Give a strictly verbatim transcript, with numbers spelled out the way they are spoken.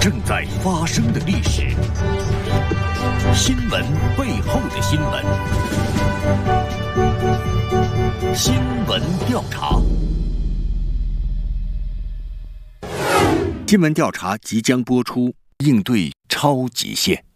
正在发生的历史，新闻背后的新闻，新闻调查。新闻调查即将播出，应对超极限。